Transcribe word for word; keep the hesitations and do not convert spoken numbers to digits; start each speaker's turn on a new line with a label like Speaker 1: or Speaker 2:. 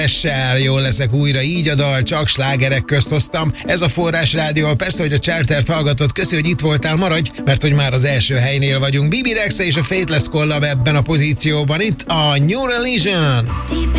Speaker 1: Essel jól leszek újra, így a dal, csak slágerek közt hoztam. Ez a Forrás Rádió, persze, hogy a Chartert hallgatod, köszi, hogy itt voltál, maradj, mert hogy már az első helynél vagyunk. Bibi Rexa és a Faithless Collab ebben a pozícióban, itt a New Religion.